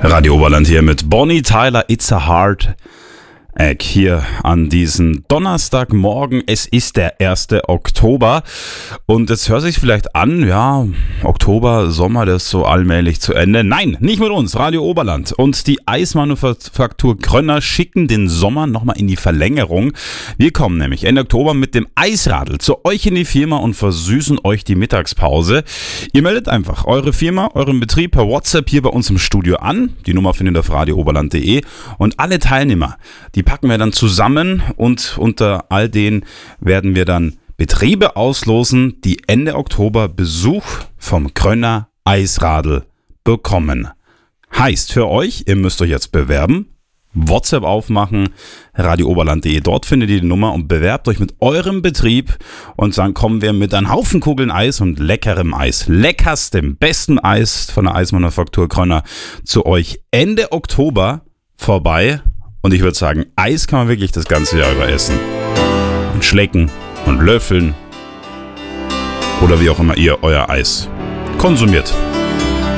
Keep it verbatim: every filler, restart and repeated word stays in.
Radio Oberland hier mit Bonnie Tyler, It's a Hard Egg hier an diesem Donnerstagmorgen. Es ist der erste Oktober und es hört sich vielleicht an, ja, Oktober, Sommer, das ist so allmählich zu Ende. Nein, nicht mit uns, Radio Oberland und die Eismanufaktur Krönner schicken den Sommer nochmal in die Verlängerung. Wir kommen nämlich Ende Oktober mit dem Eisradl zu euch in die Firma und versüßen euch die Mittagspause. Ihr meldet einfach eure Firma, euren Betrieb per WhatsApp hier bei uns im Studio an. Die Nummer findet ihr auf radio oberland punkt de und alle Teilnehmer, die packen wir dann zusammen und unter all denen werden wir dann Betriebe auslosen, die Ende Oktober Besuch vom Krönner Eisradl bekommen. Heißt für euch, ihr müsst euch jetzt bewerben, WhatsApp aufmachen, radio oberland punkt de, dort findet ihr die Nummer und bewerbt euch mit eurem Betrieb und dann kommen wir mit einem Haufen Kugeln Eis und leckerem Eis, leckerstem, besten Eis von der Eismanufaktur Krönner zu euch Ende Oktober vorbei. Und ich würde sagen, Eis kann man wirklich das ganze Jahr über essen. Und schlecken und löffeln. Oder wie auch immer ihr euer Eis konsumiert.